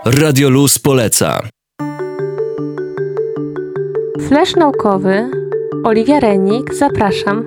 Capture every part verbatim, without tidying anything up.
Radio Luz poleca. Flash naukowy. Oliwia Rennik, zapraszam.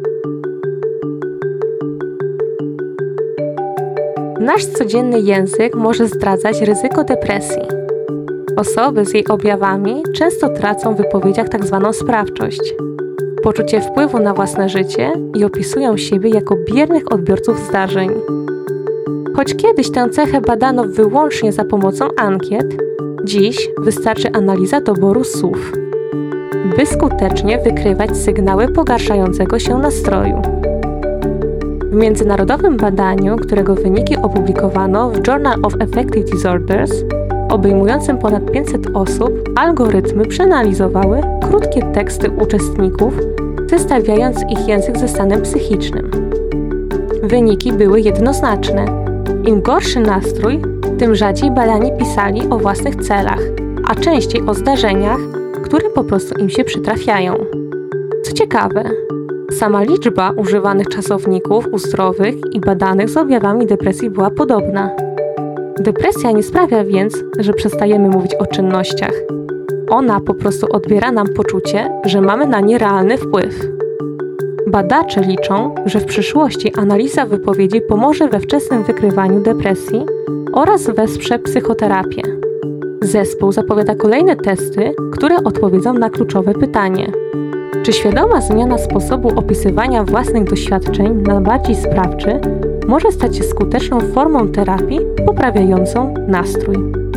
Nasz codzienny język może zdradzać ryzyko depresji. Osoby z jej objawami często tracą w wypowiedziach tzw. sprawczość, poczucie wpływu na własne życie i opisują siebie jako biernych odbiorców zdarzeń. Choć kiedyś tę cechę badano wyłącznie za pomocą ankiet, dziś wystarczy analiza doboru słów, by skutecznie wykrywać sygnały pogarszającego się nastroju. W międzynarodowym badaniu, którego wyniki opublikowano w Journal of Affective Disorders, obejmującym ponad pięćset osób, algorytmy przeanalizowały krótkie teksty uczestników, zestawiając ich język ze stanem psychicznym. Wyniki były jednoznaczne. Im gorszy nastrój, tym rzadziej badani pisali o własnych celach, a częściej o zdarzeniach, które po prostu im się przytrafiają. Co ciekawe, sama liczba używanych czasowników u zdrowych i badanych z objawami depresji była podobna. Depresja nie sprawia więc, że przestajemy mówić o czynnościach. Ona po prostu odbiera nam poczucie, że mamy na nie realny wpływ. Badacze liczą, że w przyszłości analiza wypowiedzi pomoże we wczesnym wykrywaniu depresji oraz wesprze psychoterapię. Zespół zapowiada kolejne testy, które odpowiedzą na kluczowe pytanie: czy świadoma zmiana sposobu opisywania własnych doświadczeń na bardziej sprawczy może stać się skuteczną formą terapii poprawiającą nastrój?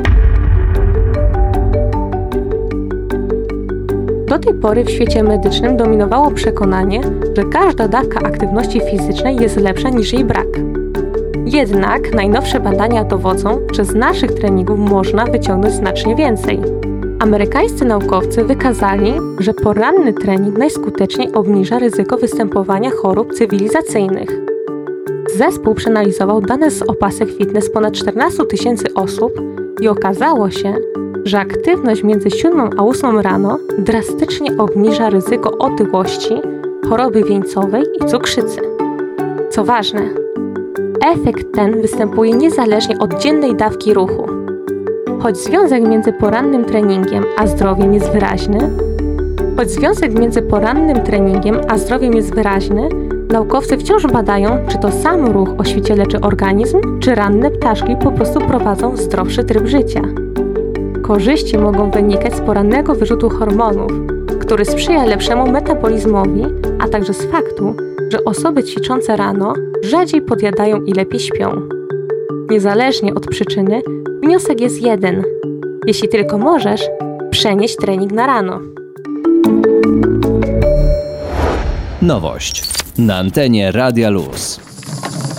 Do tej pory w świecie medycznym dominowało przekonanie, że każda dawka aktywności fizycznej jest lepsza niż jej brak. Jednak najnowsze badania dowodzą, że z naszych treningów można wyciągnąć znacznie więcej. Amerykańscy naukowcy wykazali, że poranny trening najskuteczniej obniża ryzyko występowania chorób cywilizacyjnych. Zespół przeanalizował dane z opasek fitness ponad czternastu tysięcy osób i okazało się, że aktywność między siódmą a ósmą rano drastycznie obniża ryzyko otyłości, choroby wieńcowej i cukrzycy. Co ważne, efekt ten występuje niezależnie od dziennej dawki ruchu. Choć związek między porannym treningiem a zdrowiem jest wyraźny, choć związek między porannym treningiem a zdrowiem jest wyraźny, naukowcy wciąż badają, czy to sam ruch o świcie leczy organizm, czy ranne ptaszki po prostu prowadzą zdrowszy tryb życia. Korzyści mogą wynikać z porannego wyrzutu hormonów, który sprzyja lepszemu metabolizmowi, a także z faktu, że osoby ćwiczące rano rzadziej podjadają i lepiej śpią. Niezależnie od przyczyny, wniosek jest jeden. Jeśli tylko możesz, przenieś trening na rano. Nowość na antenie Radia Luz.